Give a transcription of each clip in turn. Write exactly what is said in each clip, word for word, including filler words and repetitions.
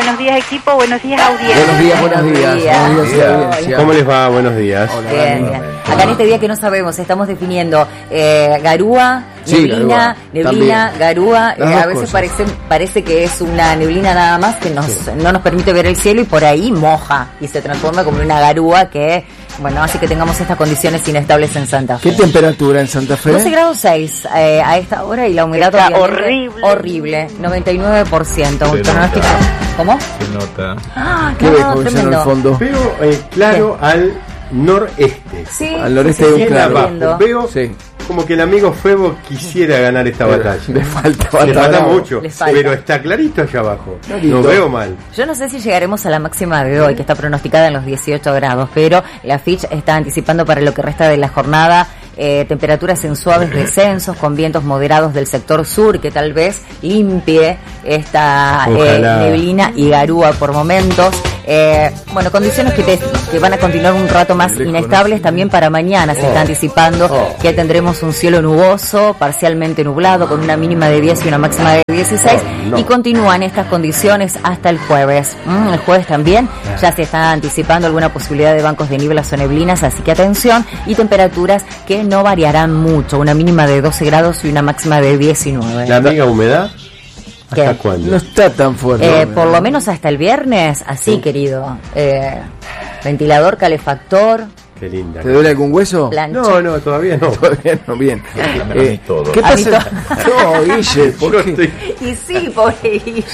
buenos días equipo, buenos días audiencia. Buenos días, buenos días. Buenos días. Buenos días, audiencia. ¿Cómo les va? Buenos días. Hola, Bien, bien. Acá en este día que no sabemos, estamos definiendo eh, garúa, Sí, neblina, garúa, neblina, también. garúa. Las Eh, dos a veces cosas. parece parece que es una neblina nada más que nos Sí. no nos permite ver el cielo y por ahí moja y se transforma como una garúa que, bueno, hace que tengamos estas condiciones inestables en Santa Fe. ¿Qué temperatura en Santa Fe? doce grados seis eh, a esta hora y la humedad Está obviamente, horrible. horrible, noventa y nueve por ciento. Se Un pronóstico. nota. ¿Cómo? Se nota. Ah, ¿Qué no, ves, José, en tremendo. el fondo? Veo eh, claro al noreste. Sí, Al noreste sí, de sí, un sí, claro. viendo. Abajo. Veo Sí. como que el amigo Febo quisiera ganar esta batalla. Le falta, Le falta falta bravo. mucho, Les falta. pero está clarito allá abajo. Clarito. No veo mal. Yo no sé si llegaremos a la máxima de hoy, que está pronosticada en los dieciocho grados, pero la Fitch está anticipando para lo que resta de la jornada eh, temperaturas en suaves descensos, con vientos moderados del sector sur, que tal vez limpie esta eh, Ojalá. neblina y garúa por momentos. Eh, bueno, condiciones que, te- que van a continuar un rato más Lejos, inestables también para mañana. Se está anticipando Oh. que tendremos un cielo nuboso, parcialmente nublado, con una mínima de diez y una máxima de dieciséis, Oh, no. y continúan estas condiciones hasta el jueves. Mm, el jueves también ya se está anticipando alguna posibilidad de bancos de nieblas o neblinas, así que atención, y temperaturas que no variarán mucho, una mínima de doce grados y una máxima de diecinueve. La amiga humedad, ¿hasta ¿Qué? cuándo? No está tan fuerte. Eh, por lo menos hasta el viernes, así querido. Eh, ventilador, calefactor, Qué linda. ¿Te duele algún hueso? plancha. No, no, todavía no. Todavía no, bien. Dámelo a mí todo. ¿Qué A mí pasa? No, Guille, ¿por Yo qué? estoy- Y sí, pobre Guille.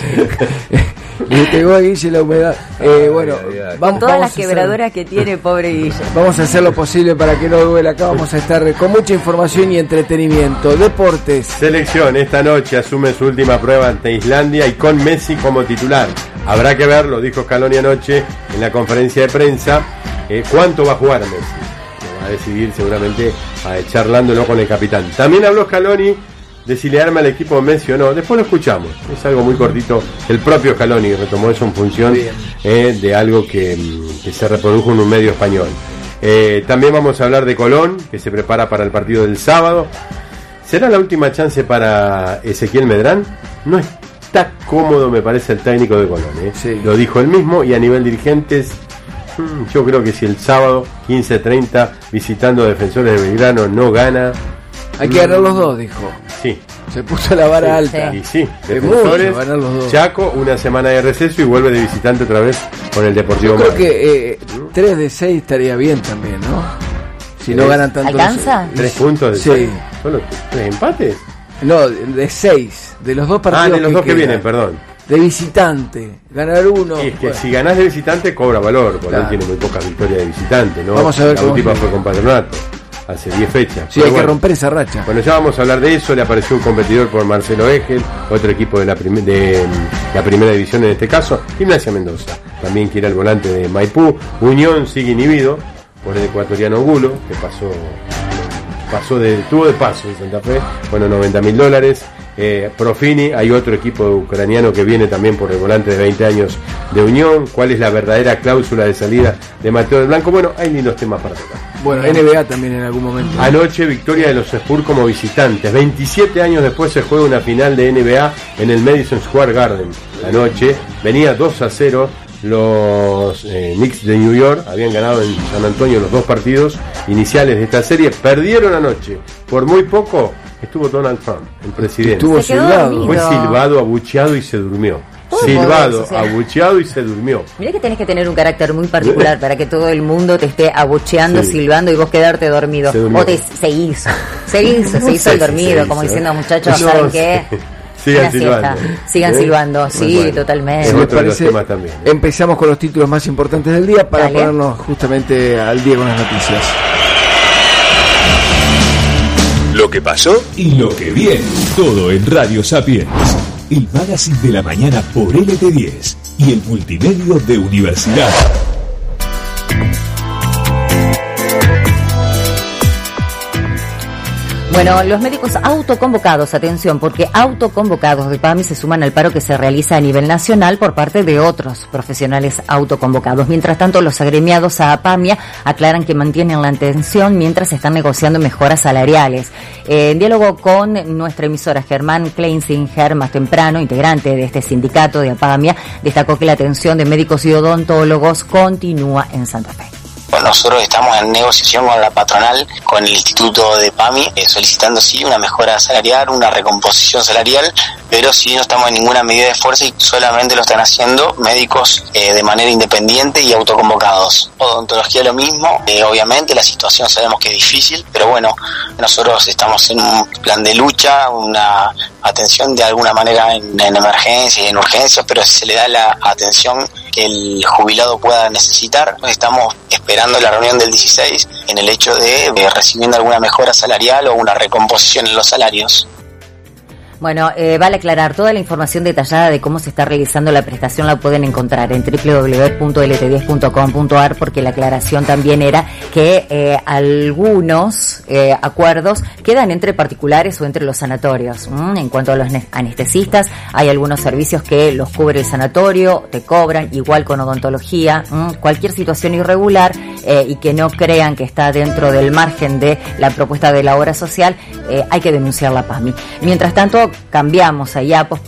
Le pegó a Guille la humedad. Eh, bueno, ay, ay. vamos, Con todas vamos las a hacer- quebradoras que tiene, pobre Guille. Vamos a hacer lo posible para que no duela acá. Vamos a estar con mucha información y entretenimiento. Deportes. Selección esta noche asume su última prueba ante Islandia y con Messi como titular. Habrá que verlo, dijo Scaloni anoche en la conferencia de prensa, eh, cuánto va a jugar Messi. Lo va a decidir seguramente eh, charlándolo con el capitán. También habló Scaloni de si le arma al equipo Messi o no. Después lo escuchamos. Es algo muy cortito. El propio Scaloni retomó eso en función eh, de algo que, mm, que se reprodujo en un medio español. Eh, también vamos a hablar de Colón, que se prepara para el partido del sábado. ¿Será la última chance para Ezequiel Medrán? No está cómodo, me parece, el técnico de Colón. ¿eh? Sí. Lo dijo él mismo, y a nivel dirigentes, hmm, yo creo que si el sábado quince treinta visitando a Defensores de Belgrano no gana, Hay que ganar los dos, dijo. sí. Se puso la vara alta. Y sí, Es Defensores, mucho ganar los dos. Chaco, una semana de receso y vuelve de visitante otra vez con el Deportivo Yo creo Madrid. que eh, tres de seis estaría bien también, ¿no? Si no ¿Tres? ganan tanto. ¿Alcanza? Tres puntos de Sí. seis. ¿Solo tres empates? No, de seis. De los dos partidos. Ah, de los dos que quedan. vienen, perdón. De visitante. Ganar uno. Y es que bueno. si ganás de visitante cobra valor, porque Claro. él tiene muy pocas victorias de visitante, ¿no? Vamos a ver La cómo última sigue. fue con Patronato, hace diez fechas. Sí, Pero hay que bueno. romper esa racha. Bueno, ya vamos a hablar de eso. Le apareció un competidor por Marcelo Egel, otro equipo de la, prim- de mm, la primera división en este caso, Gimnasia Mendoza. También quiere el volante de Maipú. Unión sigue inhibido por el ecuatoriano Gulo, que pasó pasó de tuvo de paso en Santa Fe, bueno, noventa mil dólares. Eh, Profini, hay otro equipo ucraniano que viene también por el volante de veinte años de Unión. ¿Cuál es la verdadera cláusula de salida de Mateo del Blanco? Bueno, hay lindos temas para tocar. Bueno, N B A también en algún momento. Anoche, victoria de los Spurs como visitantes. veintisiete años después se juega una final de N B A en el Madison Square Garden. Anoche venía dos a cero. Los eh, Knicks de New York habían ganado en San Antonio los dos partidos iniciales de esta serie. Perdieron anoche. Por muy poco estuvo Donald Trump, el presidente. Estuvo Se quedó silbado. dormido. Fue silbado, abucheado y se durmió. ¿Cómo Silbado, podés? O sea, abucheado y se durmió. Mirá que tenés que tener un carácter muy particular para que todo el mundo te esté abucheando, Sí. silbando y vos quedarte dormido. Se durmió. O te se hizo, se hizo, No se hizo sé el si dormido, se como hizo, diciendo ¿eh? muchachos, No ¿saben sé. qué? Sigan Una siesta. silbando. Sigan ¿Eh? silbando, sí, Bueno, totalmente. es Si les otro de los parece, temas también, ¿eh? empezamos con los títulos más importantes del día para Dale. ponernos justamente al día con las noticias. Lo que pasó y lo que viene. Todo en Radio Sapiens. El magazine de la mañana por L T diez y el multimedio de Universidad. Bueno, los médicos autoconvocados, atención, porque autoconvocados de PAMI se suman al paro que se realiza a nivel nacional por parte de otros profesionales autoconvocados. Mientras tanto, los agremiados a APAMIA aclaran que mantienen la atención mientras están negociando mejoras salariales. Eh, en diálogo con nuestra emisora, Germán Kleinsinger, más temprano, integrante de este sindicato de APAMIA, destacó que la atención de médicos y odontólogos continúa en Santa Fe. Nosotros estamos en negociación con la patronal, con el Instituto de PAMI, eh, solicitando sí una mejora salarial, una recomposición salarial, pero sí no estamos en ninguna medida de fuerza y solamente lo están haciendo médicos eh, de manera independiente y autoconvocados. Odontología lo mismo, eh, obviamente la situación sabemos que es difícil, pero bueno, nosotros estamos en un plan de lucha, una atención de alguna manera en, en emergencia y en urgencias, pero se le da la atención que el jubilado pueda necesitar. Estamos esperando la reunión del dieciséis en el hecho de, de recibiendo alguna mejora salarial o una recomposición en los salarios. Bueno, eh, vale aclarar, toda la información detallada de cómo se está realizando la prestación la pueden encontrar en doble u doble u doble u punto l t diez punto com punto a r, porque la aclaración también era que eh, algunos eh, acuerdos quedan entre particulares o entre los sanatorios. ¿Mm? En cuanto a los anestesistas, hay algunos servicios que los cubre el sanatorio, te cobran, igual con odontología. ¿Mm? Cualquier situación irregular eh, y que no crean que está dentro del margen de la propuesta de la obra social, eh, hay que denunciar la PAMI. Mientras tanto, cambiamos a IAPOS